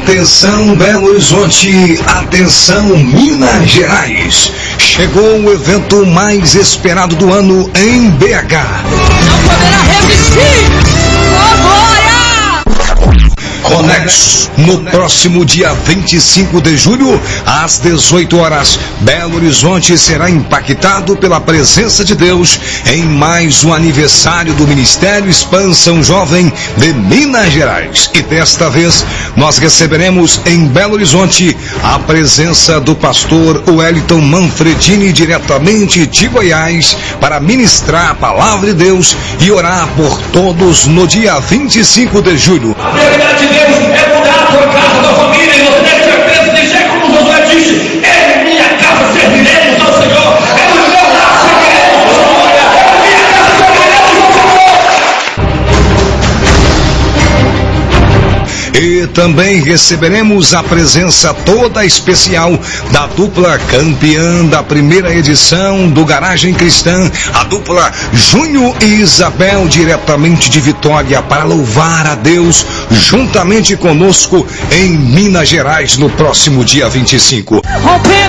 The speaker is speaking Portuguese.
Atenção Belo Horizonte, atenção Minas Gerais. Chegou o evento mais esperado do ano em BH. Não poderá resistir! Vambora! Conexo, no próximo dia 25 de julho, às 18 horas, Belo Horizonte será impactado pela presença de Deus em mais um aniversário do Ministério Expansão Jovem de Minas Gerais. E desta vez, nós receberemos em Belo Horizonte a presença do pastor Wellington Manfredini, diretamente de Goiás, para ministrar a palavra de Deus e orar por todos no dia 25 de julho. A prioridade de Deus é mudar a tua casa, a tua família, e você deve ter certeza de dizer como Josué disse: em minha casa serviremos ao Senhor, é no meu lar serviremos ao Senhor, é na minha casa serviremos ao Senhor. E também receberemos a presença toda especial da dupla campeã da primeira edição do Garagem Cristã, a dupla Júnior e Isabel, diretamente de Vitória, para louvar a Deus juntamente conosco em Minas Gerais no próximo dia 25.